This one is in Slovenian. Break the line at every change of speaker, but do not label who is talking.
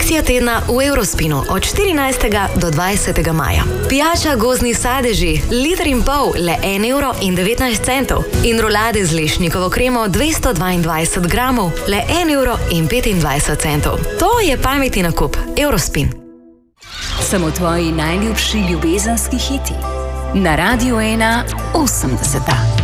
Akcija tedna v Eurospinu od 14. do 20. maja. Pijača gozdni sadeži, 1,5 le 1,19 €. In rolade z lešnikovo kremo 222 gramov, le 1,25 €. To je pametni nakup. Eurospin.
Samo tvoji najljubši ljubezenski hiti. Na Radiu 1 80.